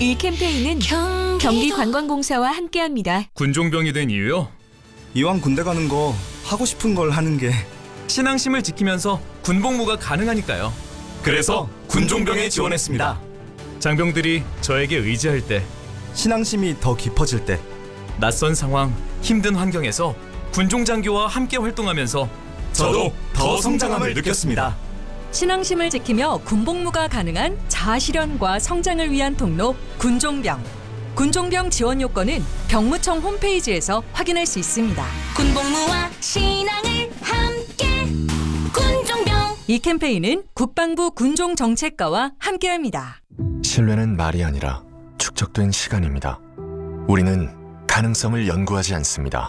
이 캠페인은 경기관광공사와 함께합니다. 군종병이 된 이유요? 이왕 군대 가는 거 하고 싶은 걸 하는 게 신앙심을 지키면서 군복무가 가능하니까요. 그래서 군종병에 지원했습니다. 장병들이 저에게 의지할 때, 신앙심이 더 깊어질 때 낯선 상황, 힘든 환경에서 군종장교와 함께 활동하면서 저도 더 성장함을 느꼈습니다. 신앙심을 지키며 군복무가 가능한 자아실현과 성장을 위한 통로 군종병. 군종병 지원 요건은 병무청 홈페이지에서 확인할 수 있습니다. 군복무와 신앙을 함께 군종병. 이 캠페인은 국방부 군종정책과와 함께합니다. 신뢰는 말이 아니라 축적된 시간입니다. 우리는 가능성을 연구하지 않습니다.